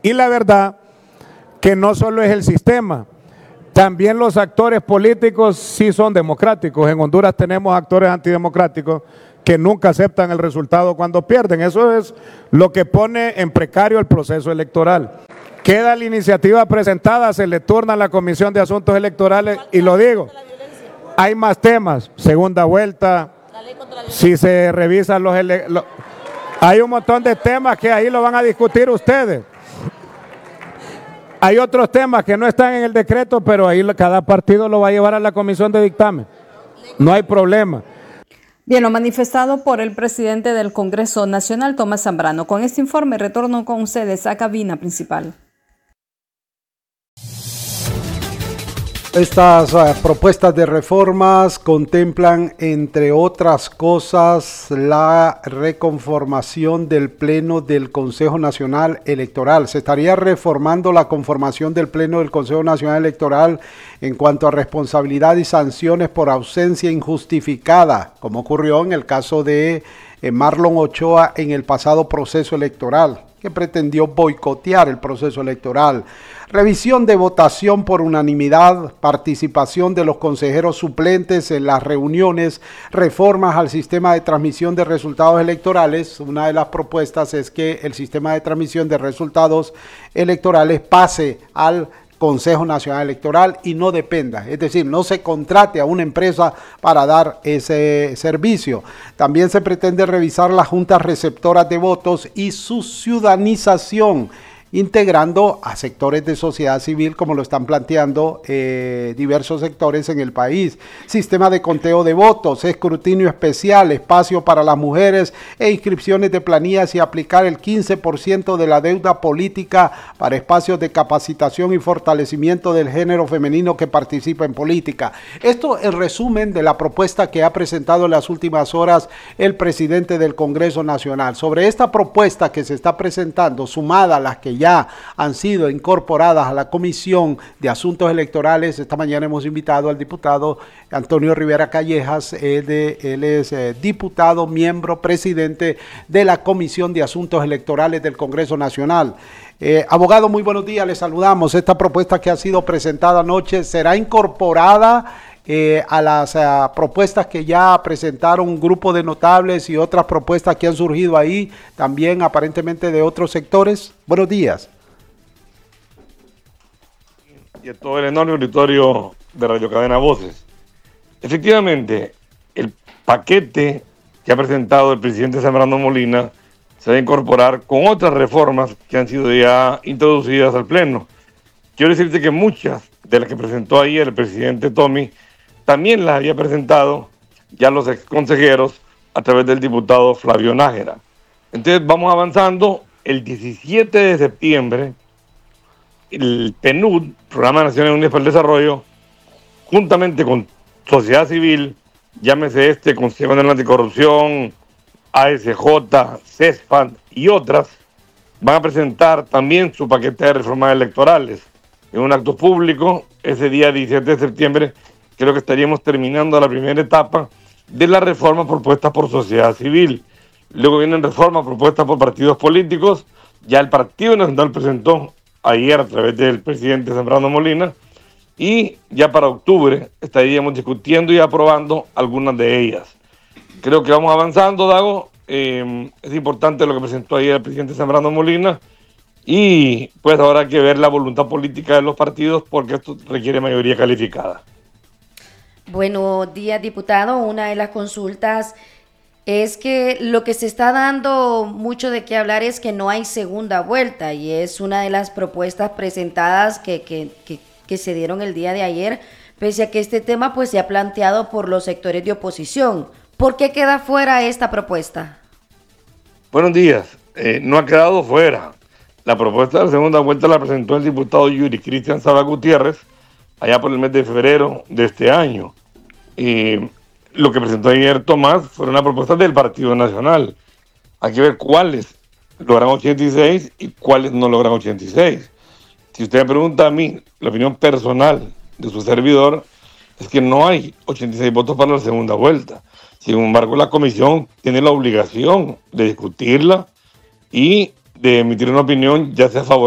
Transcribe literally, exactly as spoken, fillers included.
Y la verdad que no solo es el sistema, también los actores políticos sí son democráticos. En Honduras tenemos actores antidemocráticos que nunca aceptan el resultado cuando pierden. Eso es lo que pone en precario el proceso electoral. Queda la iniciativa presentada, se le turna a la Comisión de Asuntos Electorales y lo digo, hay más temas, segunda vuelta, si se revisan los, ele los... Hay un montón de temas que ahí lo van a discutir ustedes. Hay otros temas que no están en el decreto, pero ahí cada partido lo va a llevar a la comisión de dictamen. No hay problema. Bien, lo manifestado por el presidente del Congreso Nacional, Tomás Zambrano. Con este informe retorno con ustedes a cabina principal. Estas uh, propuestas de reformas contemplan, entre otras cosas, la reconformación del Pleno del Consejo Nacional Electoral. Se estaría reformando la conformación del Pleno del Consejo Nacional Electoral en cuanto a responsabilidad y sanciones por ausencia injustificada, como ocurrió en el caso de eh, Marlon Ochoa en el pasado proceso electoral, que pretendió boicotear el proceso electoral. Revisión de votación por unanimidad, participación de los consejeros suplentes en las reuniones, reformas al sistema de transmisión de resultados electorales. Una de las propuestas es que el sistema de transmisión de resultados electorales pase al Consejo Nacional Electoral y no dependa, es decir, no se contrate a una empresa para dar ese servicio. También se pretende revisar las juntas receptoras de votos y su ciudadanización, integrando a sectores de sociedad civil como lo están planteando eh, diversos sectores en el país. Sistema de conteo de votos, escrutinio especial, espacio para las mujeres e inscripciones de planillas y aplicar el quince por ciento de la deuda política para espacios de capacitación y fortalecimiento del género femenino que participa en política. Esto es resumen de la propuesta que ha presentado en las últimas horas el presidente del Congreso Nacional. Sobre esta propuesta que se está presentando, sumada a las que ya han sido incorporadas a la Comisión de Asuntos Electorales, esta mañana hemos invitado al diputado Antonio Rivera Callejas. Él, de, él es eh, diputado, miembro, presidente de la Comisión de Asuntos Electorales del Congreso Nacional. Eh, abogado, muy buenos días, le saludamos. Esta propuesta que ha sido presentada anoche será incorporada Eh, a las uh, propuestas que ya presentaron un grupo de notables y otras propuestas que han surgido ahí, también aparentemente de otros sectores. Buenos días. Y a todo el enorme auditorio de Radio Cadena Voces. Efectivamente, el paquete que ha presentado el presidente Zambrano Molina se va a incorporar con otras reformas que han sido ya introducidas al Pleno. Quiero decirte que muchas de las que presentó ayer el presidente Tommy también las había presentado ya los ex consejeros a través del diputado Flavio Nájera. Entonces vamos avanzando. El diecisiete de septiembre, el P N U D, Programa de Naciones Unidas para el Desarrollo, juntamente con sociedad civil, llámese este Consejo Nacional Anticorrupción, A S J, CESPAD y otras, van a presentar también su paquete de reformas electorales en un acto público ese día diecisiete de septiembre. Creo que estaríamos terminando la primera etapa de las reformas propuestas por sociedad civil. Luego vienen reformas propuestas por partidos políticos. Ya el Partido Nacional presentó ayer a través del presidente Zambrano Molina. Y ya para octubre estaríamos discutiendo y aprobando algunas de ellas. Creo que vamos avanzando, Dago. Eh, es importante lo que presentó ayer el presidente Zambrano Molina. Y pues ahora hay que ver la voluntad política de los partidos porque esto requiere mayoría calificada. Buenos días, diputado. Una de las consultas es que lo que se está dando mucho de qué hablar es que no hay segunda vuelta y es una de las propuestas presentadas que, que, que, que se dieron el día de ayer, pese a que este tema pues se ha planteado por los sectores de oposición. ¿Por qué queda fuera esta propuesta? Buenos días. Eh, no ha quedado fuera. La propuesta de la segunda vuelta la presentó el diputado Yuri Cristian Saba Gutiérrez allá por el mes de febrero de este año. Eh, lo que presentó ayer Tomás fue una propuesta del Partido Nacional. Hay que ver cuáles logran ochenta y seis y cuáles no logran ochenta y seis. Si usted me pregunta a mí, la opinión personal de su servidor es que no hay ochenta y seis votos para la segunda vuelta. Sin embargo, la comisión tiene la obligación de discutirla y de emitir una opinión, ya sea favorable